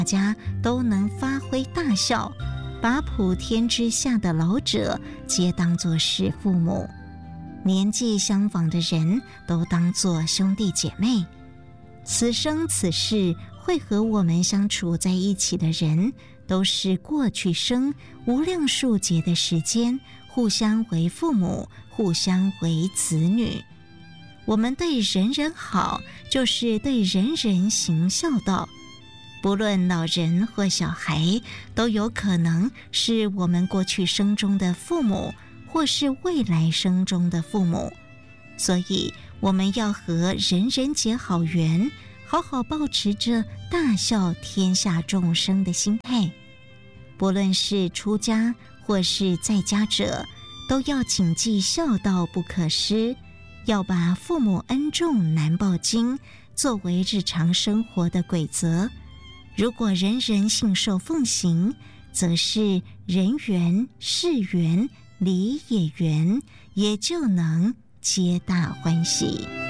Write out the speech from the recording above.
大家都能发挥大效，把普天之下的老者皆当作是父母，年纪相仿的人都当作兄弟姐妹。此生此世会和我们相处在一起的人，都是过去生无量数劫的时间，互相为父母，互相为子女。我们对人人好，就是对人人行孝道。不论老人或小孩，都有可能是我们过去生中的父母，或是未来生中的父母。所以我们要和人人结好缘，好好保持着大孝天下众生的心态。不论是出家或是在家者，都要谨记孝道不可失，要把父母恩重难报经作为日常生活的规则。如果人人信受奉行，则是人缘、事缘、理也缘，也就能皆大欢喜。